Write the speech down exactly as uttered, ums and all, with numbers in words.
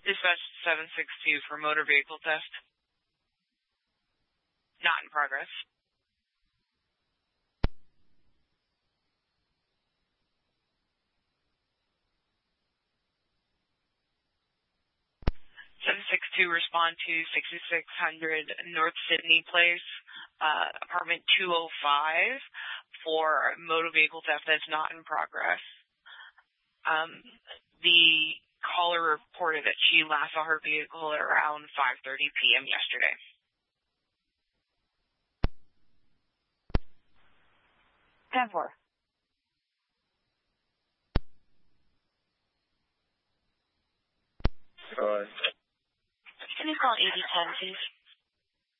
Dispatch seven six two for motor vehicle theft. Not in progress. seven six two, respond to sixty-six hundred North Sydney Place, uh, apartment two oh five for motor vehicle theft that's not in progress. Um, the caller reported that she last saw her vehicle at around five thirty p.m. yesterday. ten four. Alright. Can you call eighty ten, please?